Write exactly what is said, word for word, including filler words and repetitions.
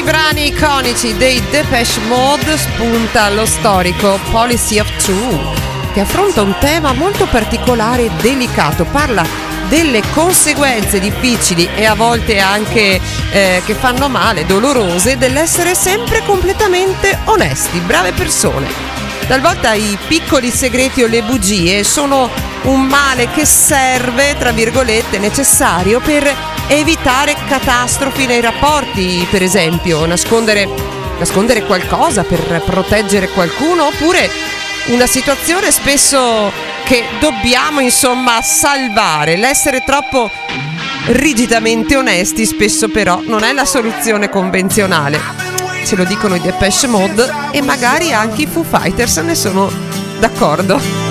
brani iconici dei Depeche Mode spunta lo storico Policy of True, che affronta un tema molto particolare e delicato. Parla delle conseguenze difficili e a volte anche eh, che fanno male, dolorose, dell'essere sempre completamente onesti, brave persone. Talvolta i piccoli segreti o le bugie sono un male che serve, tra virgolette, necessario per evitare catastrofi nei rapporti, per esempio, nascondere, nascondere qualcosa per proteggere qualcuno, oppure una situazione spesso che dobbiamo insomma salvare. L'essere troppo rigidamente onesti spesso però non è la soluzione convenzionale. Ce lo dicono i Depeche Mode e magari anche i Foo Fighters ne sono d'accordo.